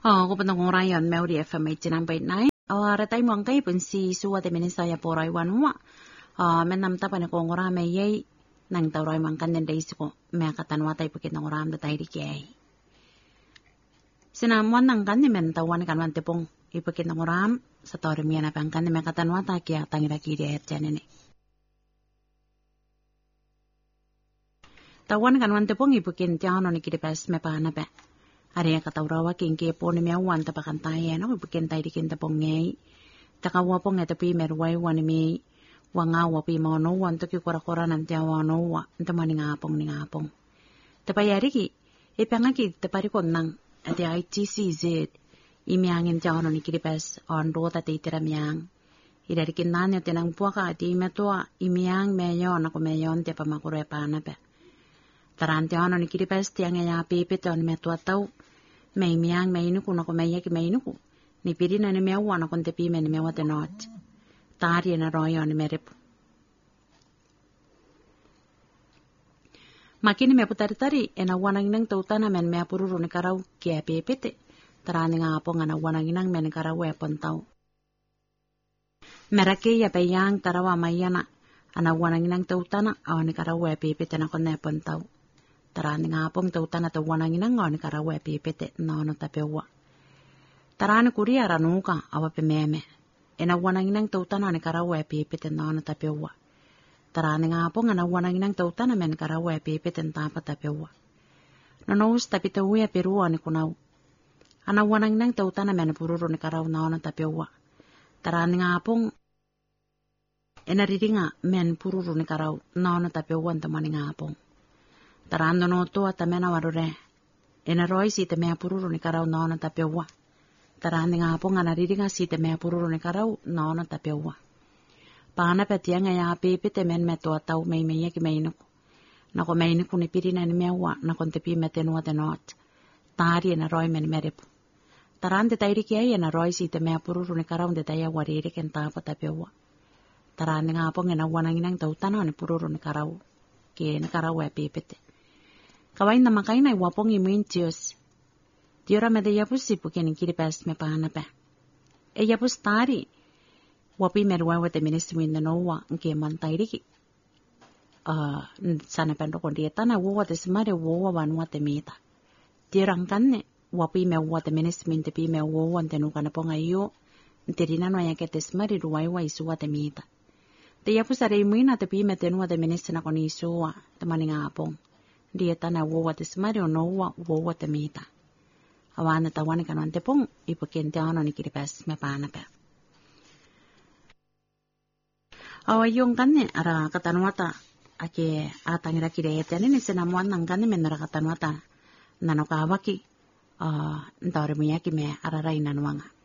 Ko pentung rayon Melody FM 89.9. Ratay mo ang kayo si suwa de minisaya poray wanwa. Menam tapan ko ngora me yay nang tawray mang kanen days ko me katanwa tay pukit ng oram da tay di kay. Sinamuan ng kanen men tawan kan wan tepong ipukit ng oram sa tori miya na pang kanen me katanwa ta kya tangira kiri et janene. Tawan kan wan tepong ipukit tiano ni kiri pas me pa na pa. Ari katawrawa king kepo ni miawan tapakan tayo no ibukin tayo dikin tapong ngay. Takawa po nga tapi merway wan mi wangawa pi mo no wan to kikura-kura nanti awa no wa ntama ni ngapong. Tapayari ki ipangaki tapari ko nang ati ITCZ imiangin tiyaw no ni kiripes on do tati tira miyang. Idarikin nanyo tinang puwaka ati imetua imiang meyon ako meyon te pamakure pa na pe. Taranti ano ni kiripes tiang ya pipit on metua tau. May miyang may inuku na ko may yaki may inuku. Ni piri na ni mewa na kon tepi men mewa te not. Tari na royo ni merip. Makini me putari-tari ena wanang inang tautana men mea pururu ni karau kia pipit. Tarani nga po nga na wanang inang men karau e pontau. Merake ya peyang tarawa mayana ana wanang inang tautana awan ni karau e pipit na kon ne pontau. Tarani nga pong tautana tawanang inang awan ni karau e pipit na ono tapewa. Tarani kuria ranuka awa pememe. Ena wanang inang tautana ni karau e pipit na ono tapewa. Tarani nga pong ana wanang inang tautana men karau e pipit na tapa tapewa. Nonos tapi tawi e perua ni kunaw. Ana wanang inang tautana men pururo ni karau na ono tapewa. Tarani nga pong ena riringa men pururo ni karau na ono tapewa ntamani nga pong. Tarando no to at mena warure. Ena roi si te mea pururu ni karau na ona tapewa. Tarandi nga po nga nariri nga si te mea pururu ni karau na ona tapewa. Paana petia nga ya pepe te men me to atau mei meia ki meinuku. Nako meinuku ni piri na ni mewa na kon te pi me tenua te not. Tari ena roi men merepu. Tarande tairi ki ai ena roi si te mea pururu ni karau de taya wariri ken tapa tapewa. Tarandi nga po nga na wananginang tautana ni pururu ni karau. Ki ni karau e pepe te. Kawain na makain ay wapong imuin Diyos. Diyora me de yapus si pukin ang kiripes me paana pa. E yapus tari. Wapi merwawa te ministrin na nowa ang kiyamantay riki. Sana pendo kon dieta na wawa te simare wawa wanwa te mita. Diyora ang kanne. Wapi me wawa te ministrin te pi me wawa te nuka na po ngayo. Ntirina no ay ke te simare ruwaiwa isuwa te mita. Te yapus are imuin na te pi me tenua te ministrin ako ni isuwa. Te maning apong. Dieta na wawa te simari o nowa wawa te mita. Awana tawane kanon te pong ipukente ano ni kiripes me paana pa. Awa yung kane ara katanwata ake atangira kirete ni sinamuan ng kane menara katanwata nanokawaki ntawre muyaki me araray nanuanga.